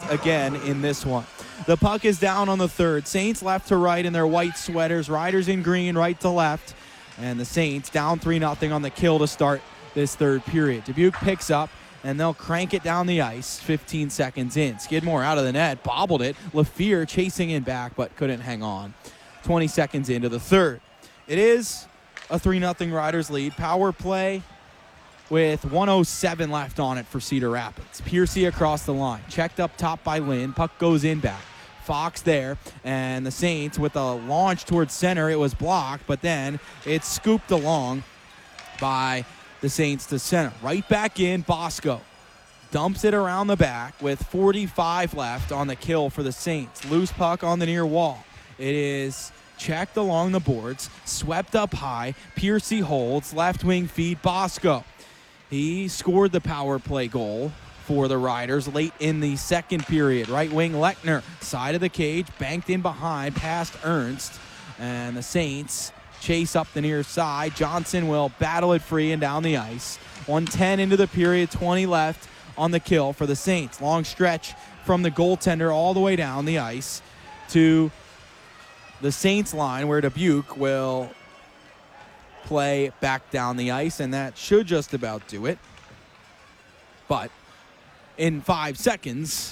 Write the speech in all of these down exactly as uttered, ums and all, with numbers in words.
again in this one. The puck is down on the third. Saints left to right in their white sweaters. Riders in green, right to left. And the Saints down three nothing on the kill to start this third period. Dubuque picks up, and they'll crank it down the ice fifteen seconds in. Skidmore out of the net, bobbled it. LaFear chasing in back, but couldn't hang on. twenty seconds into the third. It is a three nothing Riders lead. Power play with one oh seven left on it for Cedar Rapids. Piercy across the line. Checked up top by Lynn. Puck goes in back. Fox there, and the Saints with a launch towards center. It was blocked, but then it's scooped along by the Saints to center. Right back in, Bosco dumps it around the back with forty-five left on the kill for the Saints. Loose puck on the near wall. It is checked along the boards, swept up high. Piercy holds, left wing feed, Bosco. He scored the power play goal for the Riders late in the second period. Right wing Lechner, side of the cage, banked in behind, past Ernst. And the Saints chase up the near side. Johnson will battle it free and down the ice. one ten into the period, twenty left on the kill for the Saints. Long stretch from the goaltender all the way down the ice to the Saints line, where Dubuque will play back down the ice, and that should just about do it. But in five seconds,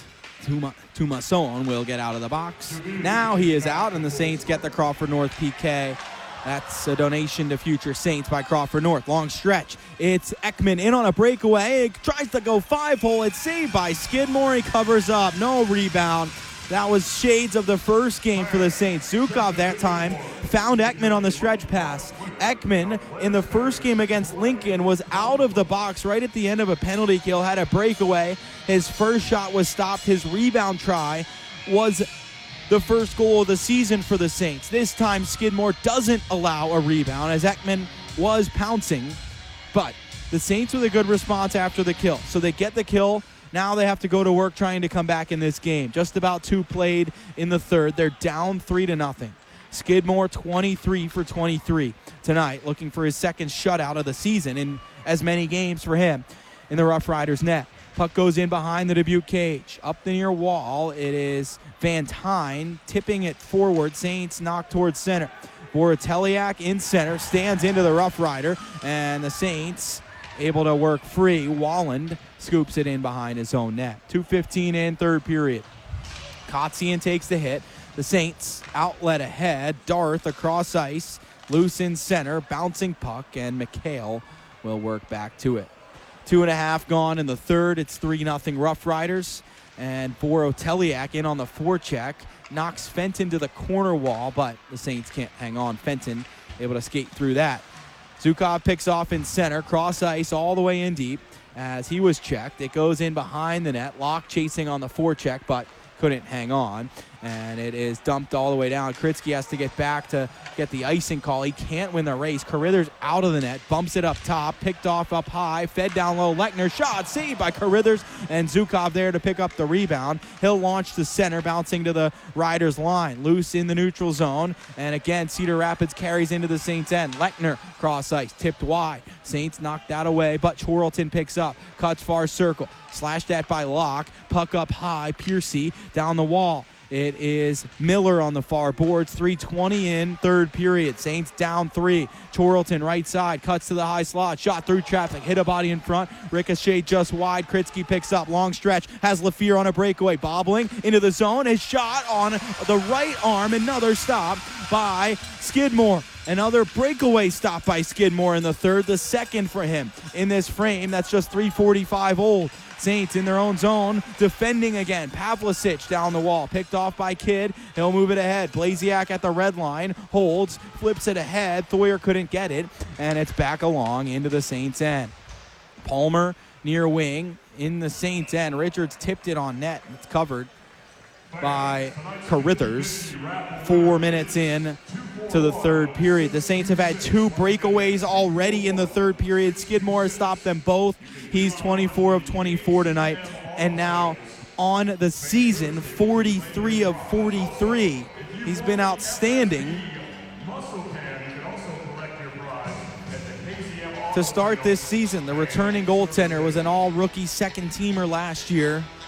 Tumasson will get out of the box. Now he is out, and the Saints get the Crawford North P K. That's a donation to future Saints by Crawford North. Long stretch. It's Ekman in on a breakaway. He tries to go five-hole. It's saved by Skidmore. He covers up. No rebound. That was shades of the first game for the Saints. Zukov that time found Ekman on the stretch pass. Ekman in the first game against Lincoln was out of the box right at the end of a penalty kill, had a breakaway. His first shot was stopped. His rebound try was the first goal of the season for the Saints. This time Skidmore doesn't allow a rebound as Ekman was pouncing, but the Saints with a good response after the kill. So they get the kill. Now they have to go to work trying to come back in this game. Just about two played in the third. They're down three to nothing. Skidmore twenty-three for twenty-three tonight, looking for his second shutout of the season in as many games for him in the Rough Riders net. Puck goes in behind the Dubuque cage. Up the near wall, it is Van Tine tipping it forward. Saints knock towards center. Boroteliak in center, stands into the Rough Rider, and the Saints able to work free. Walland scoops it in behind his own net. two fifteen in, third period. Kotzian takes the hit. The Saints outlet ahead. Darth across ice. Loose in center. Bouncing puck, and McHale will work back to it. Two and a half gone in the third. It's three nothing Rough Riders. And Boroteliak in on the forecheck. Knocks Fenton to the corner wall, but the Saints can't hang on. Fenton able to skate through that. Zukov picks off in center. Cross ice all the way in deep as he was checked. It goes in behind the net. Locke chasing on the forecheck, but couldn't hang on. And it is dumped all the way down. Kritzky has to get back to get the icing call. He can't win the race. Carithers out of the net. Bumps it up top. Picked off up high. Fed down low. Lechner shot. Saved by Carithers. And Zukov there to pick up the rebound. He'll launch to center. Bouncing to the Riders line. Loose in the neutral zone. And again, Cedar Rapids carries into the Saints end. Lechner cross ice. Tipped wide. Saints knocked that away. But Chorlton picks up. Cuts far circle. Slashed at by Locke. Puck up high. Piercy down the wall. It is Miller on the far boards. three twenty in, third period. Saints down three. Chorlton right side, cuts to the high slot. Shot through traffic, hit a body in front. Ricochet just wide. Kritzky picks up, long stretch. Has LaFear on a breakaway, bobbling into the zone. His shot on the right arm. Another stop by Skidmore. Another breakaway stop by Skidmore in the third. The second for him in this frame. That's just three forty-five old. Saints in their own zone, defending again. Pavlicic down the wall, picked off by Kidd. He'll move it ahead. Blasiak at the red line, holds, flips it ahead. Thoyer couldn't get it, and it's back along into the Saints end. Palmer near wing in the Saints end. Richards tipped it on net. It's covered by Carithers. Four minutes in to the third period. The Saints have had two breakaways already in the third period. Skidmore has stopped them both. He's twenty-four of twenty-four tonight. And now on the season, forty-three of forty-three. He's been outstanding. To start this season, the returning goaltender was an all-rookie second-teamer last year.